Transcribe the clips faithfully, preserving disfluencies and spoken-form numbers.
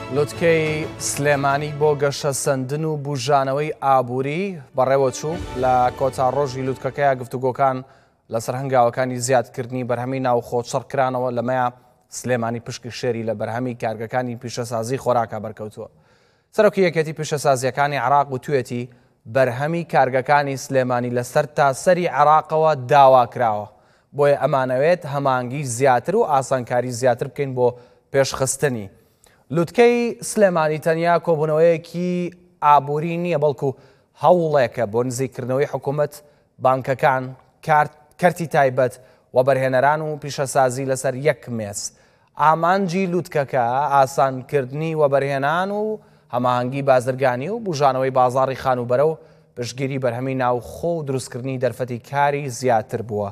لوتکەی سلێمانی بۆ گەشە سەندن و بوژانەوەی ئابووری بەڕێوە چوو لە کۆتا ڕۆژی لوتکەکەیە گفتوگۆکان لەسەر هەنگاوەکانی زیادکردنی بەرهەمی ناوخۆ چڕکرانەوە لەمەیە سلێمانی پشکی شێری لە بەرهەمی کارگەکانی پیشەسازی خۆراکە بەرکەوتووە. سەرۆکی یەکێتی پیشەسازیەکانی عێراق وتوێتی بەرهەمی کارگەکانی سلێمانی لەسەر تاسەری عێراقەوە داواکراوە، بۆیە ئەمانەوێت هەمانگی زیاتر و ئاسانکاری زیاتر بکەین بۆ پێشخستنی. لوتکەی سلێمانی تەنیا کۆبوونەوەیەکی ئابووری نییە، بەڵکو هەوڵێکە بۆ نزیکردنەوەی حکوومەت، بانکەکان، کەرتی تایبەت و بەرهێنەران و پیشەسازی لەسەر یەک مێز. ئامانجی لوتکەکە ئاسانکردنی و بەرهێنان و هەماهەنگی بازرگانی و بژانەوەی بازاڕی خانوبەرە و پشتگیری بەرهەمی ناوخۆ و دروستکردنی دەرفەتی کاری زیاتر بووە.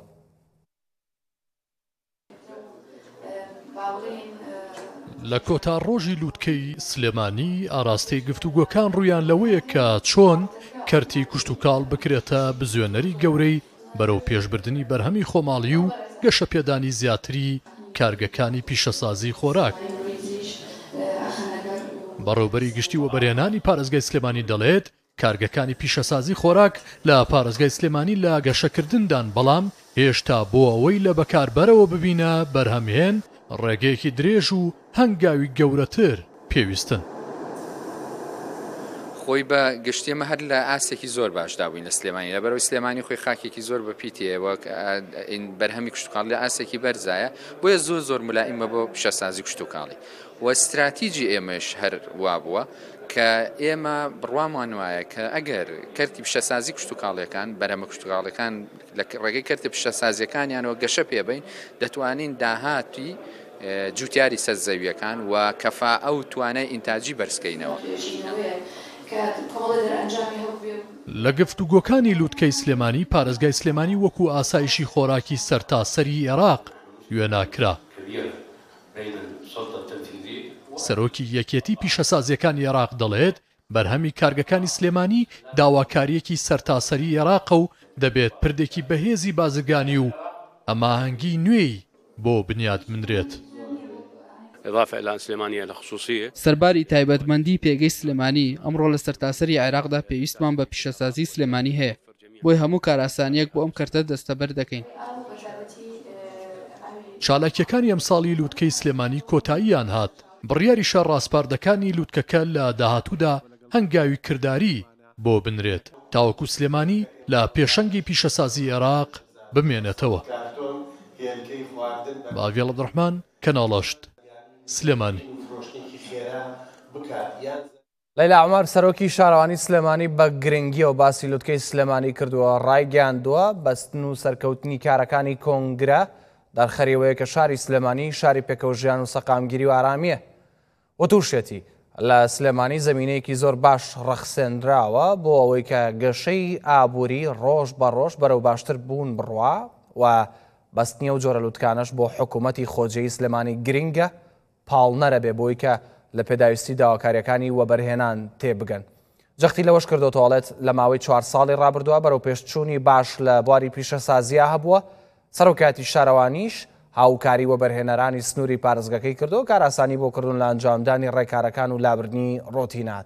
لە کۆتا ڕۆژی لوتکەی سلێمانی ئاراستەی گفتوگۆکان ڕوویان لەوەیە کە چۆن کەرتی کوشتوکاڵ بکرێتە بزوێنەری گەورەی بەرەو پێشبردننی بەرهەمی خۆماڵی و گەشە پێدانی زیاتری کارگەکانی پیشەسازی خۆراک. بەڕێوەبەری گشتی و بەرهێنانی پارێزگای سلێمانی دەڵێت کارگەکانی پیشەسازی خۆراک لە پارێزگای سلێمانی لە گەشەکردندان، بەڵام هێشتا بۆ ئەوەی لە بەکاربەرەوە ببینە بەرهەمهێن ڕێگەیەکی درێژ و هەنگاوی گەورەتر پێویستن. خۆی بە گشتێمە هەر لە ئاسێکی زۆر باشدا بووین لە سلێمانی، لەبەرەوەی سلێمانی خۆی خاکێکی زۆر بەپیتەوە، بەرهەمی کوشتوکاڵ لە ئاسێکی بەرزایە، بۆیە زۆر زۆر ملائیمە بۆ پیشەسازی کوشتوکاڵی. و استراتیجی ئێمەش هەر وا بووە کە ئێمە بڕوامان وایە کە ئەگەر کەرتی پیشەسازی کوشتوکاڵیەکان، بەرهەمە کوشتوکاڵەکان لە ڕێگەی کەرتی پیشەسازیەکانیانەوە گەشە پێبین، دەتوانین داهاتی جوتیاری سەرزەویەکان و کەفا ئەو توانای ئینتاجی بەرزکەینەوە. لە گفتوگۆکانی لوتکەی سلێمانی پارێزگای سلێمانی وەکو ئاسایشی خۆراکی سەرتاسەری عێراق وێناکرا. سەرۆکی یەکێتی پیشەسازیەکانی عێراق دەڵێت بەرهەمی کارگەکانی سلێمانی داواکاریەکی سەرتاسەری عێراقە و دەبێت پردێکی بەهێزی بازرگانی و ئەماهەنگی نوێی بۆ بنیاد منرێت. سەرباری تایبەتمەندی پێگەی سلێمانی ئەمڕۆ لە سەرتاسەری عێراقدا پێویستمان بە پیشەسازی سلێمانی هەیە، بۆی هەموو کاراسانیەک بۆ ئەم کەرتە دەستەبەر دەکەین. چالاکیەکانی ئەمساڵی لوتکەی سلێمانی کۆتاییان هات، بڕیاری شە ڕاستپاردەکانی لوتکەکە لە داهاتوودا هەنگاوی کردداری بۆ بنرێت تاوەکو سلێمانی لە پێشەنگی پیشەسازی عێراق بمێنێتەوە. باڤێڵ عەبدوڕەحمان، کەناڵەشت، سلێمانی. لەیلا عومەر سەرۆکی شارەوانی سلێمانی بە گرنگیەوە باسی لوتکەی سلێمانی کردووە، ڕایگەیاندووە بەستن و سەرکەوتنی کارەکانی کۆنگرە دەرخەریەوەیە کە شاری سلێمانی شاری پێکەوژیان و سەقامگیری و ئارامیە. وتوشێتی لە سلێمانی زەمینەیەکی زۆر باش ڕەخسێنراوە بۆ ئەوەی کە گەشەی ئابووری ڕۆژ بە ڕۆژ بەرەو باشتر بوون بڕوا و بەستنیە و جۆرە لوتکانش بۆ حکوومەتی خۆجێی سلێمانی گرنگە پاڵ نەرەبێ بۆی کە لە پێداویستی داواکاریەکانی وەبەرهێنان تێبگەن. جەختی لەوەش کردوتەوەڵێت لە ماوەی چوار ساڵی ڕابردووە بەرەو پێشچوونی باش لە بواری پیشەسازیە هەبووە. سەرۆکاتی شارەوانیش هاوکاری وەبەرهێنەرانی سنووری پارێزگەکەی کردو، کاراسانی بۆ کردوون لە ئەنجامدانی ڕێکارەکان و لابردنی ڕۆتینات.